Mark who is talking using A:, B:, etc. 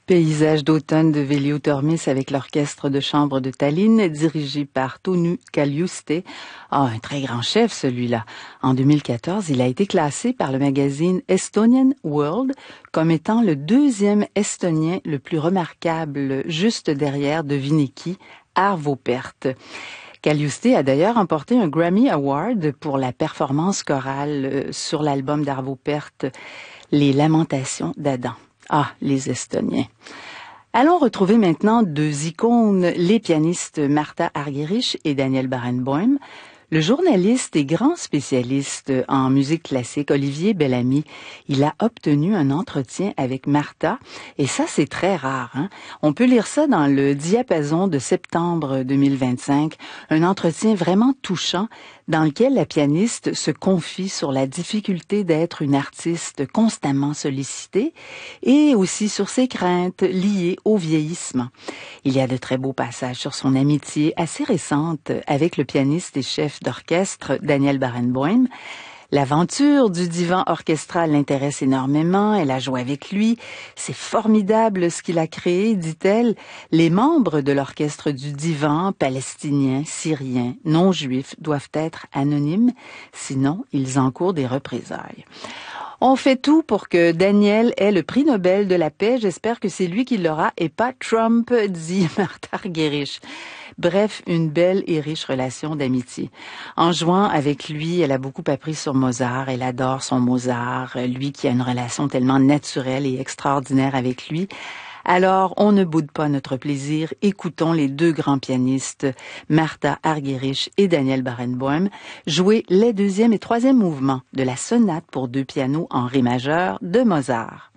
A: Paysage d'automne de Velio Tormis avec l'orchestre de chambre de Tallinn, dirigé par Tõnu Kaljuste. Un très grand chef, celui-là. En 2014, il a été classé par le magazine Estonian World comme étant le deuxième estonien le plus remarquable, juste derrière de Vineki, Arvo Pärt. Kaljuste a d'ailleurs remporté un Grammy Award pour la performance chorale sur l'album d'Arvo Pärt, Les Lamentations d'Adam. Ah, les Estoniens. Allons retrouver maintenant deux icônes, les pianistes Martha Argerich et Daniel Barenboim. Le journaliste et grand spécialiste en musique classique, Olivier Bellamy, il a obtenu un entretien avec Martha, et ça c'est très rare. On peut lire ça dans le Diapason de septembre 2025, un entretien vraiment touchant dans lequel la pianiste se confie sur la difficulté d'être une artiste constamment sollicitée et aussi sur ses craintes liées au vieillissement. Il y a de très beaux passages sur son amitié assez récente avec le pianiste et chef d'orchestre Daniel Barenboim. L'aventure du divan orchestral l'intéresse énormément, elle a joué avec lui. C'est formidable ce qu'il a créé, dit-elle. Les membres de l'orchestre du divan, palestiniens, syriens, non-juifs, doivent être anonymes, sinon ils encourent des représailles. On fait tout pour que Daniel ait le prix Nobel de la paix. J'espère que c'est lui qui l'aura et pas Trump, dit Martha Argerich. Bref, une belle et riche relation d'amitié. En jouant avec lui, elle a beaucoup appris sur Mozart. Elle adore son Mozart, lui qui a une relation tellement naturelle et extraordinaire avec lui. Alors, on ne boude pas notre plaisir. Écoutons les deux grands pianistes, Martha Argerich et Daniel Barenboim, jouer les deuxième et troisième mouvements de la sonate pour deux pianos en ré majeur de Mozart.